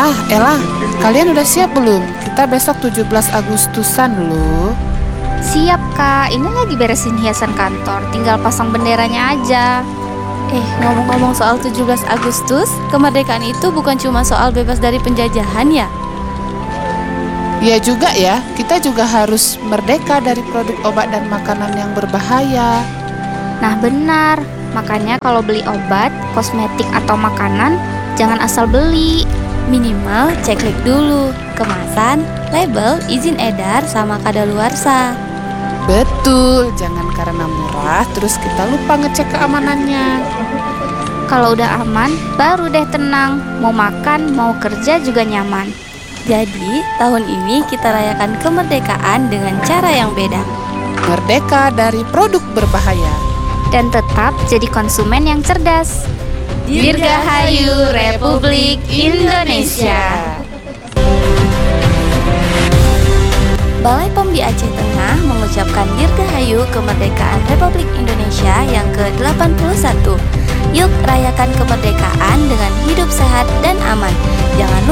Ella, kalian udah siap belum? Kita besok 17 Agustusan loh. Siap Kak, ini lagi beresin hiasan kantor, tinggal pasang benderanya aja. Ngomong-ngomong soal 17 Agustus, kemerdekaan itu bukan cuma soal bebas dari penjajahan ya? Ya juga ya, kita juga harus merdeka dari produk obat dan makanan yang berbahaya. Nah benar, makanya kalau beli obat, kosmetik atau makanan, jangan asal beli. Minimal cek dulu kemasan, label, izin edar, sama kadaluarsa. Betul, jangan karena murah terus kita lupa ngecek keamanannya. Kalau udah aman, baru deh tenang. Mau makan, mau kerja juga nyaman. Jadi, tahun ini kita rayakan kemerdekaan dengan cara yang beda. Merdeka dari produk berbahaya. Dan tetap jadi konsumen yang cerdas. Dirgahayu Republik Indonesia. Balai POM di Aceh Tengah mengucapkan Dirgahayu kemerdekaan Republik Indonesia yang ke-81. Yuk rayakan kemerdekaan dengan hidup sehat dan aman. Jangan lupa